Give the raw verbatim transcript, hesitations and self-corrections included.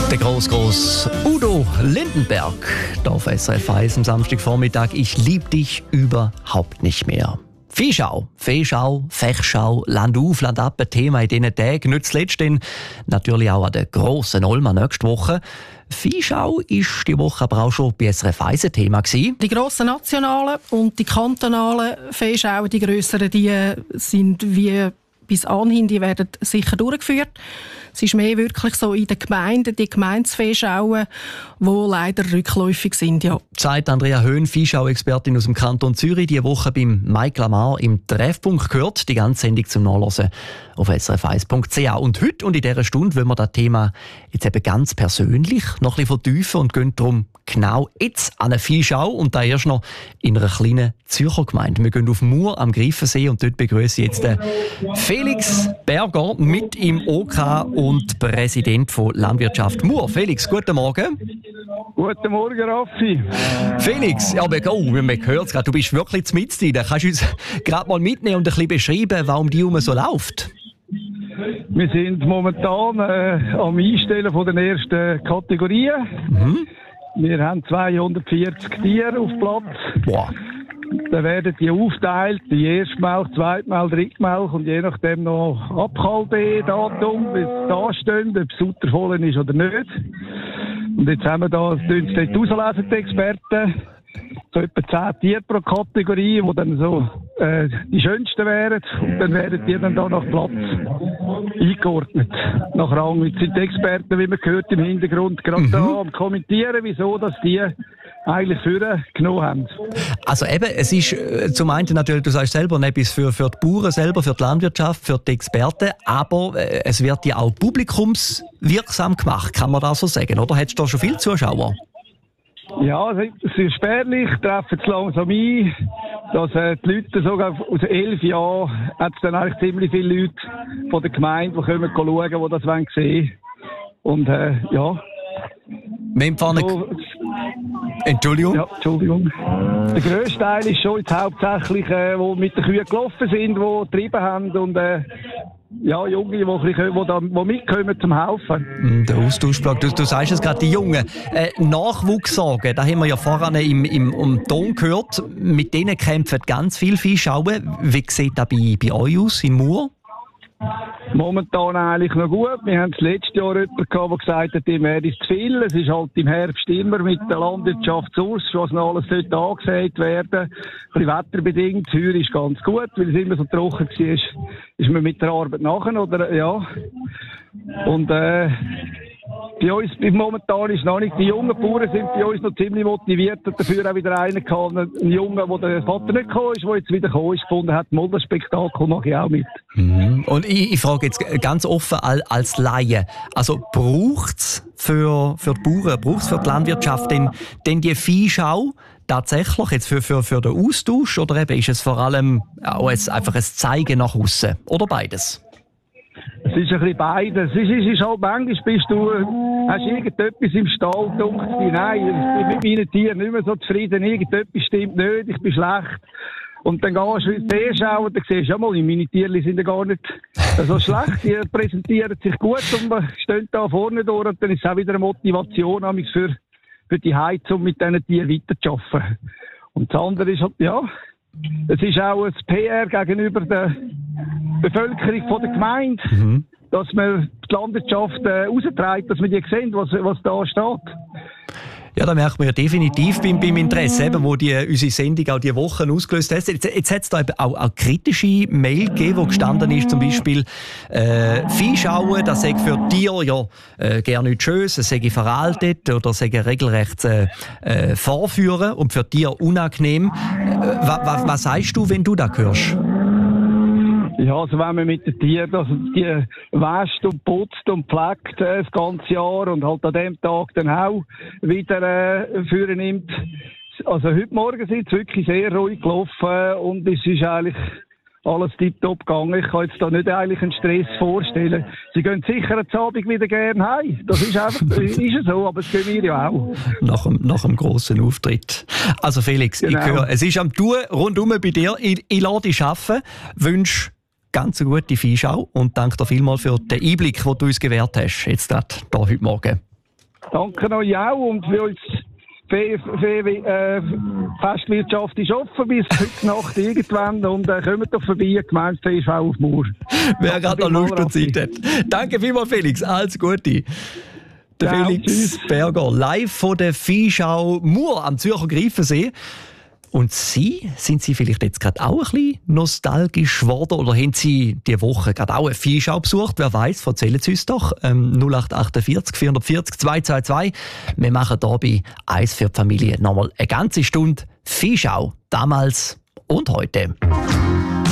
Der gross gross Udo Lindenberg, da auf S R F eins am Samstagvormittag. Ich lieb dich überhaupt nicht mehr. Viehschau, Fehlschau, Fechschau, Land auf, Land ab, ein Thema in diesen Tagen. Nicht zuletzt denn natürlich auch an der grossen Olma nächste Woche. Viehschau ist die Woche aber auch schon bei S R F eins ein Thema gewesen. Die grossen nationalen und die kantonalen Viehschauen, die grösseren, die sind wie bis anhin, die werden sicher durchgeführt. Es ist mehr wirklich so in den Gemeinden, die Gemeindeviehschauen, die leider rückläufig sind. Ja. Sagt Andrea Höhn, Viehschau-Expertin aus dem Kanton Zürich, diese Woche beim Mike Lamar im Treffpunkt gehört. Die ganze Sendung zum Nachlesen auf s r f eins punkt c h. Und heute und in dieser Stunde wollen wir das Thema jetzt eben ganz persönlich noch ein bisschen vertiefen und gehen darum genau jetzt an eine Viehschau und da erst noch in einer kleinen Zürcher Gemeinde. Wir gehen auf Mur am Greifensee und dort begrüße ich jetzt den Felix Berger mit im O K und Präsident von Landwirtschaft Mur. Felix, guten Morgen. Guten Morgen, Raffi. Felix, ja, aber oh, man hört es gerade, du bist wirklich mitten drin. Kannst du uns gerade mal mitnehmen und ein bisschen beschreiben, warum die Ume so läuft? Wir sind momentan äh, am Einstellen von den ersten Kategorien. Mhm. Wir haben zweihundertvierzig Tiere auf Platz. Boah. Dann werden die aufteilt, die Erstmelch, Zweitmelch, Drittmelch und je nachdem noch Abkalbedatum, wie es da steht, ob es Suttervollen ist oder nicht. Und jetzt haben wir da, das dort auslesen, die Experten, so etwa zehn Tiere pro Kategorie, die dann so äh, die schönsten wären. Und dann werden die dann da nach Platz eingeordnet. Nach Rang. Jetzt sind die Experten, wie man gehört, im Hintergrund gerade mhm. da am Kommentieren, wieso dass die eigentlich für genommen haben. Also eben, es ist äh, zum einen natürlich, du sagst selber, etwas für, für die Bauern selber, für die Landwirtschaft, für die Experten, aber äh, es wird ja auch publikumswirksam gemacht, kann man das so sagen, oder? Hättest du da schon viele Zuschauer? Ja, es ist spärlich, treffen es langsam ein, dass äh, die Leute sogar aus elf Jahren, hat es dann eigentlich ziemlich viele Leute von der Gemeinde, die kommen schauen, die das sehen wollen. Und äh, ja. Wir so, Entschuldigung? Ja, Entschuldigung. Der grösste Teil ist schon jetzt hauptsächlich, äh, die mit den Kühen gelaufen sind, die getrieben haben und äh, ja, Junge, die, die, die, die mitkommen zum Haufen. Der Austauschblock, du, du sagst es gerade, die Jungen. Äh, Nachwuchssorgen, da haben wir ja vorhin im, im, im Ton gehört, mit denen kämpfen ganz viele Viehschauen. Wie sieht das bei, bei euch aus in Mur? Momentan eigentlich noch gut. Wir haben das letzte Jahr jemanden gehabt, der gesagt hat, ihm wäre es zu viel. Es ist halt im Herbst immer mit der Landwirtschaft aus, was noch alles sollte angesät werden. Ein bisschen wetterbedingt. Das Heuer ist ganz gut, weil es immer so trocken war, ist, ist man mit der Arbeit nachher, oder, ja. Und, äh, bei uns, momentan ist noch nicht, die jungen Bauern sind bei uns noch ziemlich motiviert und dafür auch wieder einen gehabt, einen Jungen, wo der Vater nicht gekommen ist, der jetzt wieder gekommen ist, gefunden hat, mal das Spektakel mache ich auch mit. Mhm. Und ich, ich frage jetzt ganz offen als Laie, also braucht es für, für die Bauern, braucht es für die Landwirtschaft denn, denn die Viehschau tatsächlich jetzt für, für, für den Austausch oder eben ist es vor allem auch jetzt einfach ein Zeigen nach außen oder beides? Es ist ein bisschen beides. Es ist, es ist halt, manchmal bist du, hast irgendetwas im Stall, denkt dir, nein, ich bin mit meinen Tieren nicht mehr so zufrieden, irgendetwas stimmt nicht, ich bin schlecht. Und dann gehst du ins Tier schauen und dann siehst du, ja mal, meine Tiere sind ja gar nicht so schlecht, die präsentieren sich gut und stehen da vorne durch und dann ist es auch wieder eine Motivation für, für die Heizung, mit diesen Tieren weiterzuarbeiten. Und das andere ist halt, ja, es ist auch ein P R gegenüber der Bevölkerung von der Gemeinde, mhm. dass man die Landwirtschaft äh, raustreibt, dass wir die sehen, was, was da steht. Ja, da merkt man ja definitiv beim, beim Interesse, eben, wo die, unsere Sendung auch die Wochen ausgelöst hat. Jetzt, jetzt hat es da eben auch, auch kritische Mail gegeben, wo gestanden ist, zum Beispiel äh, Viehschauen, das sei für Tiere ja äh, gerne nicht schön, es sei veraltet oder sei regelrecht äh, äh, vorführen und für Tiere unangenehm. Äh, wa, wa, was sagst du, wenn du das hörst? Ja, also wenn man mit den Tieren, also die wäscht und putzt und pflegt äh, das ganze Jahr und halt an dem Tag dann auch wieder äh, führen nimmt. Also heute Morgen sind es wirklich sehr ruhig gelaufen und es ist eigentlich alles tiptop gegangen. Ich kann jetzt da nicht eigentlich einen Stress vorstellen. Sie gehen sicher am Abend wieder gerne heim. Das ist einfach, ist es so, aber das können wir ja auch. Nach dem, nach dem grossen Auftritt. Also Felix, genau. Ich höre, es ist am Tun rundum bei dir. Ich, ich lasse dich arbeiten, wünsche ganz eine gute Viehschau und danke dir vielmals für den Einblick, den du uns gewährt hast, jetzt gerade hier heute Morgen. Danke euch auch und für uns Fe- Fe- äh, Festwirtschaft ist offen bis heute Nacht irgendwann und äh, kommt doch vorbei, Gemeindefest auf Mur. Wer gerade noch Lust und Zeit hat. Danke vielmals, Felix. Alles Gute. Der Ciao, Felix tschüss. Berger, live von der Viehschau Mur am Zürcher Greifensee. Und Sie, sind Sie vielleicht jetzt gerade auch ein bisschen nostalgisch geworden oder haben Sie diese Woche gerade auch eine Viehschau besucht? Wer weiß, erzählen Sie uns doch. Ähm, null acht achtundvierzig vierundvierzig zweihundertzweiundzwanzig. Wir machen hier bei «Eis für die Familie» nochmal eine ganze Stunde Viehschau. Damals und heute.